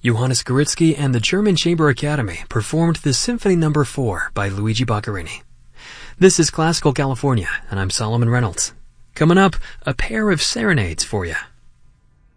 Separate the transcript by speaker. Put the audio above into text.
Speaker 1: Johannes Garitsky and the German Chamber Academy performed the Symphony No. 4 by Luigi Boccherini. This is Classical California, and I'm Solomon Reynolds. Coming up, a pair of serenades for you.